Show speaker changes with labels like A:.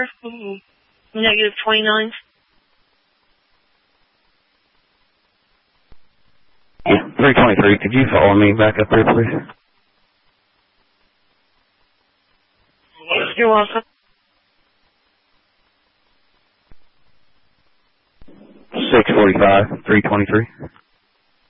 A: Negative 29.
B: Yeah, 323. Could you follow me back up there, please?
A: You're welcome.
B: 645, 323.